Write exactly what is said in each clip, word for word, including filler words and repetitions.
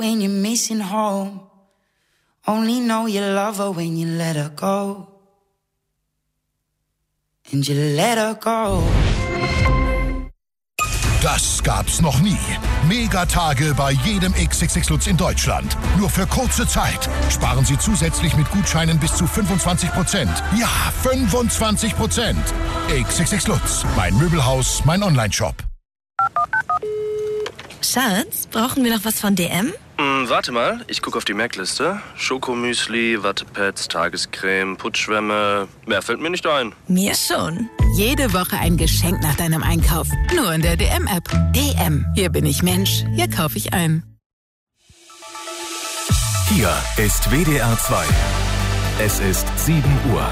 when you're missing home. Only know you love her when you let her go. And you let her go. Das gab's noch nie. Megatage bei jedem X X X Lutz in Deutschland. Nur für kurze Zeit. Sparen Sie zusätzlich mit Gutscheinen bis zu fünfundzwanzig Prozent. Ja, fünfundzwanzig Prozent. X X X Lutz. Mein Möbelhaus, mein Onlineshop. Schatz, brauchen wir noch was von D M? Hm, warte mal, ich gucke auf die Merkliste. Schokomüsli, Wattepads, Tagescreme, Putzschwämme. Mehr fällt mir nicht ein. Mir schon. Jede Woche ein Geschenk nach deinem Einkauf. Nur in der D M-App. D M. Hier bin ich Mensch. Hier kaufe ich ein. Hier ist W D R zwei. Es ist sieben Uhr.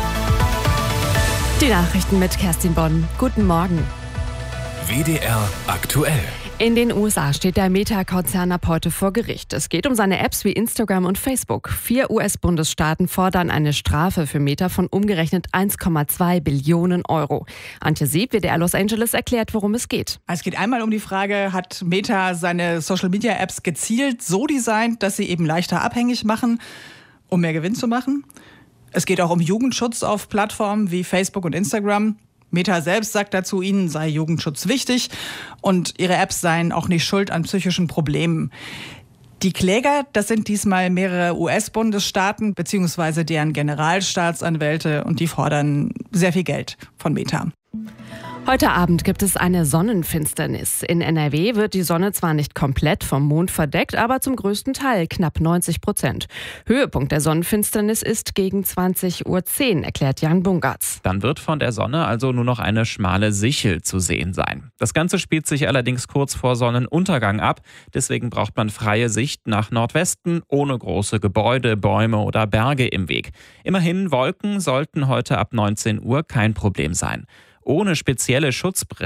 Die Nachrichten mit Kerstin Bonn. Guten Morgen. W D R aktuell. In den U S A steht der Meta-Konzern ab heute vor Gericht. Es geht um seine Apps wie Instagram und Facebook. Vier U S-Bundesstaaten fordern eine Strafe für Meta von umgerechnet eins Komma zwei Billionen Euro. Antje Sieb, W D R Los Angeles, erklärt, worum es geht. Es geht einmal um die Frage, hat Meta seine Social-Media-Apps gezielt so designt, dass sie eben leichter abhängig machen, um mehr Gewinn zu machen? Es geht auch um Jugendschutz auf Plattformen wie Facebook und Instagram. Meta selbst sagt dazu, ihnen sei Jugendschutz wichtig und ihre Apps seien auch nicht schuld an psychischen Problemen. Die Kläger, das sind diesmal mehrere U S-Bundesstaaten bzw. deren Generalstaatsanwälte und die fordern sehr viel Geld von Meta. Heute Abend gibt es eine Sonnenfinsternis. In N R W wird die Sonne zwar nicht komplett vom Mond verdeckt, aber zum größten Teil, knapp neunzig Prozent. Höhepunkt der Sonnenfinsternis ist gegen zwanzig Uhr zehn, erklärt Jan Bungartz. Dann wird von der Sonne also nur noch eine schmale Sichel zu sehen sein. Das Ganze spielt sich allerdings kurz vor Sonnenuntergang ab. Deswegen braucht man freie Sicht nach Nordwesten, ohne große Gebäude, Bäume oder Berge im Weg. Immerhin, Wolken sollten heute ab neunzehn Uhr kein Problem sein. Ohne spezielle Schutzbrillen